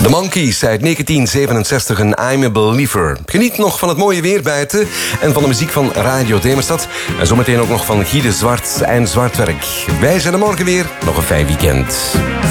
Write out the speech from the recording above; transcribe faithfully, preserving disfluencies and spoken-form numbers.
The Monkees uit negentien zevenenzestig en I'm a Believer. Geniet nog van het mooie weer buiten en van de muziek van Radio Demerstad. En zometeen ook nog van Guy de Zwart en Zwartwerk. Wij zijn er morgen weer. Nog een fijn weekend.